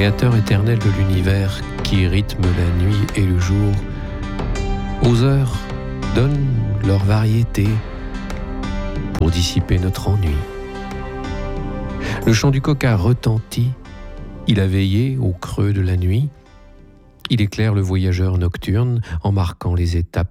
créateur éternel de l'univers qui rythme la nuit et le jour, aux heures donne leur variété pour dissiper notre ennui. Le chant du coq a retenti, il a veillé au creux de la nuit, il éclaire le voyageur nocturne en marquant les étapes